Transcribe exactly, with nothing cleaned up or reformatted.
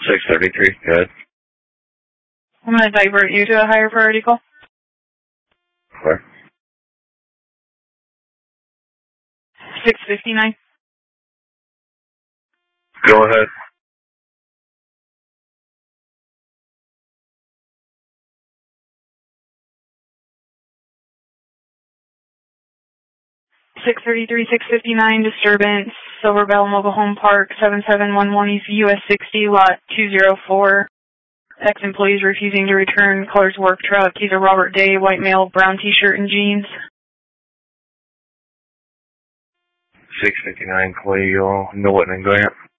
six thirty-three, good. I'm going to divert you to a higher priority call. Where? six fifty-nine. Go ahead. six thirty-three, six fifty-nine, disturbance, Silver Bell Mobile Home Park, seven seven one one East U S sixty, lot two oh four. Ex-employees refusing to return, colors work truck. He's a Robert Day, white male, brown t-shirt and jeans. six fifty-nine, Clay, Millwood and Grant.